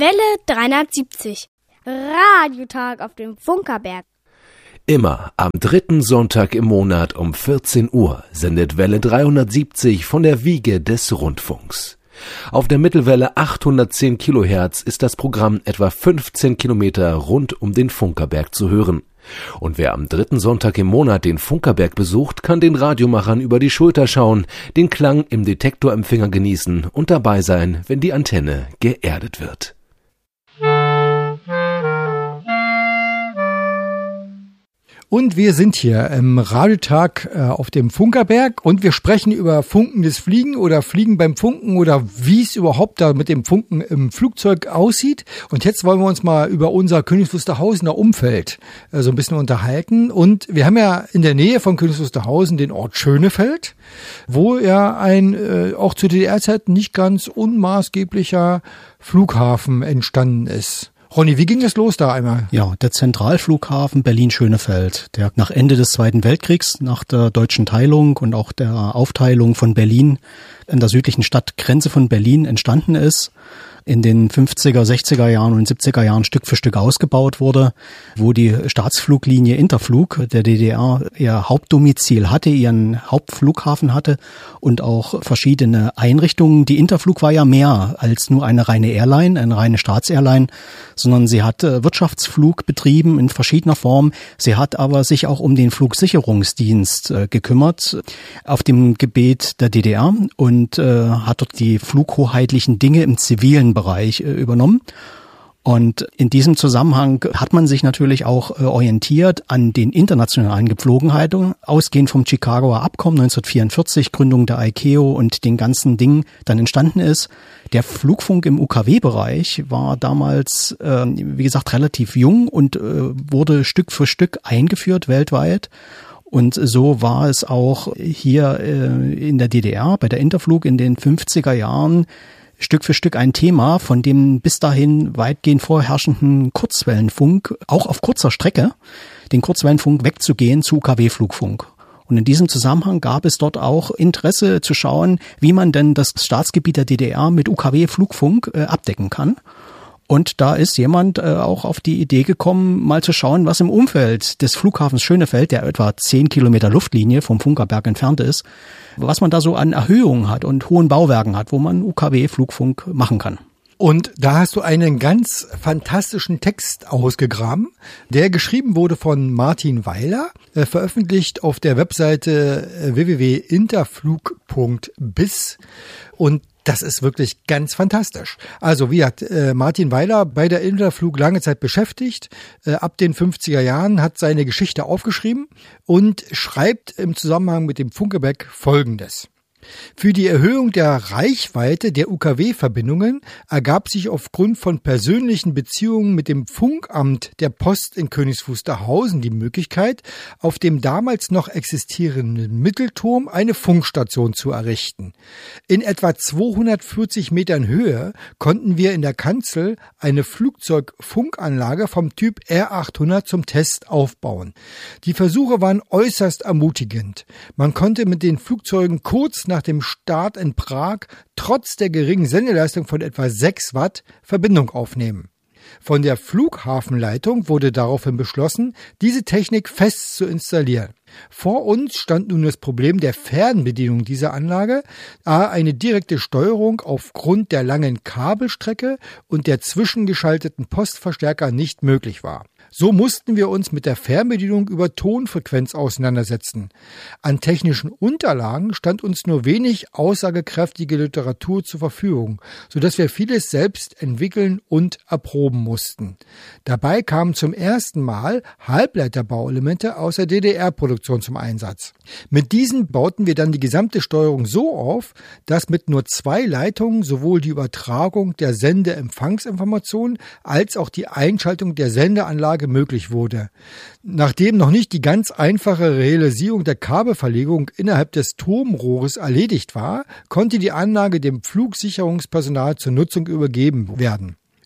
Welle 370. Radiotag auf dem Funkerberg. Immer am 3. Sonntag im Monat um 14 Uhr sendet Welle 370 von der Wiege des Rundfunks. Auf der Mittelwelle 810 Kilohertz ist das Programm etwa 15 Kilometer rund um den Funkerberg zu hören. Und wer am 3. Sonntag im Monat den Funkerberg besucht, kann den Radiomachern über die Schulter schauen, den Klang im Detektorempfänger genießen und dabei sein, wenn die Antenne geerdet wird. Und wir sind hier im Radiotag auf dem Funkerberg und wir sprechen über funkendes Fliegen oder Fliegen beim Funken oder wie es überhaupt da mit dem Funken im Flugzeug aussieht. Und jetzt wollen wir uns mal über unser Königs Wusterhausener Umfeld so ein bisschen unterhalten. Und wir haben ja in der Nähe von Königs Wusterhausen den Ort Schönefeld, wo ja ein auch zu DDR-Zeiten nicht ganz unmaßgeblicher Flughafen entstanden ist. Ronny, wie ging es los da einmal? Ja, der Zentralflughafen Berlin-Schönefeld, der nach Ende des Zweiten Weltkriegs, nach der deutschen Teilung und auch der Aufteilung von Berlin in der südlichen Stadtgrenze von Berlin entstanden ist, in den 50er, 60er Jahren und 70er Jahren Stück für Stück ausgebaut wurde, wo die Staatsfluglinie Interflug der DDR ihr Hauptdomizil hatte, ihren Hauptflughafen hatte und auch verschiedene Einrichtungen. Die Interflug war ja mehr als nur eine reine Airline, eine reine Staatsairline, sondern sie hat Wirtschaftsflug betrieben in verschiedener Form. Sie hat aber sich auch um den Flugsicherungsdienst gekümmert auf dem Gebiet der DDR und hat dort die flughoheitlichen Dinge im zivilen Bereich übernommen. Und in diesem Zusammenhang hat man sich natürlich auch orientiert an den internationalen Gepflogenheiten, ausgehend vom Chicagoer Abkommen 1944, Gründung der ICAO und den ganzen Dingen dann entstanden ist. Der Flugfunk im UKW-Bereich war damals, wie gesagt, relativ jung und wurde Stück für Stück eingeführt weltweit. Und so war es auch hier in der DDR bei der Interflug in den 50er Jahren Stück für Stück ein Thema von dem bis dahin weitgehend vorherrschenden Kurzwellenfunk, auch auf kurzer Strecke, den Kurzwellenfunk wegzugehen zu UKW-Flugfunk. Und in diesem Zusammenhang gab es dort auch Interesse zu schauen, wie man denn das Staatsgebiet der DDR mit UKW-Flugfunk abdecken kann. Und da ist jemand auch auf die Idee gekommen, mal zu schauen, was im Umfeld des Flughafens Schönefeld, der etwa 10 Kilometer Luftlinie vom Funkerberg entfernt ist, was man da so an Erhöhungen hat und hohen Bauwerken hat, wo man UKW-Flugfunk machen kann. Und da hast du einen ganz fantastischen Text ausgegraben, der geschrieben wurde von Martin Weiler, veröffentlicht auf der Webseite www.interflug.biz und das ist wirklich ganz fantastisch. Also wie hat Martin Weiler bei der Interflug lange Zeit beschäftigt, ab den 50er Jahren hat seine Geschichte aufgeschrieben und schreibt im Zusammenhang mit dem Funkerberg Folgendes. Für die Erhöhung der Reichweite der UKW-Verbindungen ergab sich aufgrund von persönlichen Beziehungen mit dem Funkamt der Post in Königs Wusterhausen die Möglichkeit, auf dem damals noch existierenden Mittelturm eine Funkstation zu errichten. In etwa 240 Metern Höhe konnten wir in der Kanzel eine Flugzeugfunkanlage vom Typ R800 zum Test aufbauen. Die Versuche waren äußerst ermutigend. Man konnte mit den Flugzeugen kurz nach dem Start in Prag trotz der geringen Sendeleistung von etwa 6 Watt Verbindung aufnehmen. Von der Flughafenleitung wurde daraufhin beschlossen, diese Technik fest zu installieren. Vor uns stand nun das Problem der Fernbedienung dieser Anlage, da eine direkte Steuerung aufgrund der langen Kabelstrecke und der zwischengeschalteten Postverstärker nicht möglich war. So mussten wir uns mit der Fernbedienung über Tonfrequenz auseinandersetzen. An technischen Unterlagen stand uns nur wenig aussagekräftige Literatur zur Verfügung, sodass wir vieles selbst entwickeln und erproben mussten. Dabei kamen zum ersten Mal Halbleiterbauelemente aus der DDR-Produktion zum Einsatz. Mit diesen bauten wir dann die gesamte Steuerung so auf, dass mit nur 2 Leitungen sowohl die Übertragung der Sende-Empfangsinformationen als auch die Einschaltung der Sendeanlage möglich wurde. Nachdem noch nicht die ganz einfache Realisierung der Kabelverlegung innerhalb des Turmrohres erledigt war, konnte die Anlage dem Flugsicherungspersonal zur Nutzung übergeben werden.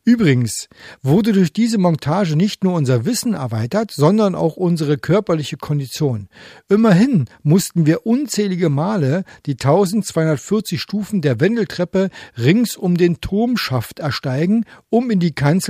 Übrigens wurde durch diese Montage nicht nur unser Wissen erweitert, sondern auch unsere körperliche Kondition. Immerhin mussten wir unzählige Male die 1240 Stufen der Wendeltreppe rings um den Turmschaft ersteigen, um in die Kanzel